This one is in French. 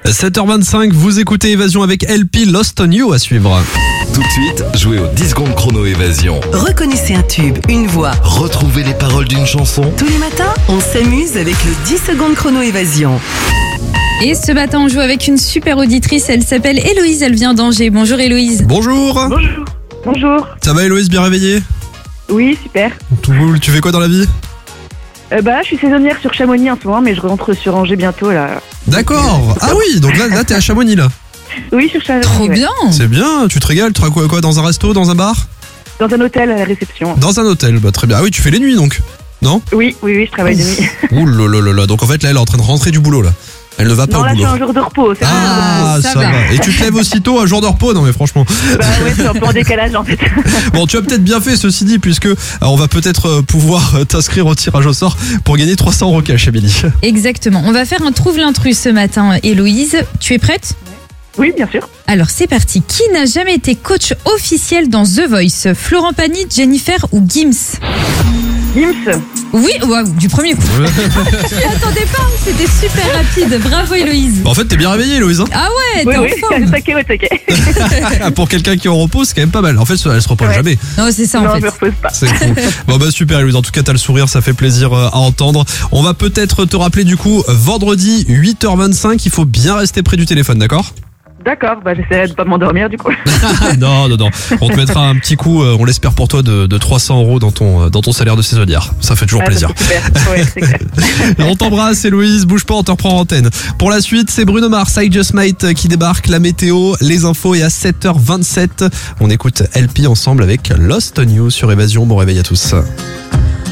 7h25, vous écoutez Évasion avec LP, Lost on You à suivre. Tout de suite, jouez aux 10 secondes chrono Évasion. Reconnaissez un tube, une voix. Retrouvez les paroles d'une chanson. Tous les matins, on s'amuse avec le 10 secondes chrono Évasion. Et ce matin, on joue avec une super auditrice. Elle s'appelle Héloïse, elle vient d'Angers. Bonjour Héloïse. Bonjour. Bonjour. Bonjour. Ça va Héloïse, bien réveillée? Oui, super. Tout cool, tu fais quoi dans la vie? Je suis saisonnière sur Chamonix en ce moment, mais je rentre sur Angers bientôt là. D'accord. Ah oui, donc là t'es à Chamonix là. Oui, sur Chamonix. Trop ouais. bien. C'est bien, tu te régales, tu feras quoi, dans un resto, dans un bar? Dans un hôtel à la réception. Dans un hôtel, bah très bien. Ah oui, tu fais les nuits donc? Non? Oui, je travaille de nuit. Ouh là, donc en fait là elle est en train de rentrer du boulot là. Elle ne va pas Non, au là, je boulot. suis un jour de repos. C'est Ah, ça ça va. va. Et tu te lèves aussitôt un jour de repos? Non mais franchement. Bah ouais, c'est un peu en décalage en fait. Bon, tu as peut-être bien fait ceci dit, puisque on va peut-être pouvoir t'inscrire au tirage au sort pour gagner 300 € cash, Émilie. Exactement. On va faire un trouve l'intrus ce matin, Héloïse. Tu es prête? Oui, bien sûr. Alors c'est parti. Qui n'a jamais été coach officiel dans The Voice? Florent Pagny, Jennifer ou Gims? Gims. Oui, waouh, du premier coup. Je m'y attendais pas, c'était super rapide. Bravo Héloïse. Bah, en fait, t'es bien réveillée, Héloïse. Hein. Ah ouais, Oui, t'es en forme. taquet. Pour quelqu'un qui est en repos, c'est quand même pas mal. En fait, elle se repose Ouais. jamais. Non, c'est ça en Non, je fait. me repose pas. C'est cool. Bon bah super, Héloïse. En tout cas, t'as le sourire, ça fait plaisir à entendre. On va peut-être te rappeler du coup vendredi 8h25. Il faut bien rester près du téléphone, d'accord? D'accord, j'essaierai de pas m'endormir du coup. Non. On te mettra un petit coup, on l'espère pour toi, de 300 € dans ton salaire de saisonnière. Ça fait toujours Ah, plaisir. c'est super. Ouais, c'est clair. On t'embrasse, Héloïse. Bouge pas, on te reprend en antenne. Pour la suite, c'est Bruno Mars, I Just Might qui débarque. La météo, les infos et à 7h27, on écoute LP ensemble avec Lost on You sur Évasion. Bon réveil à tous.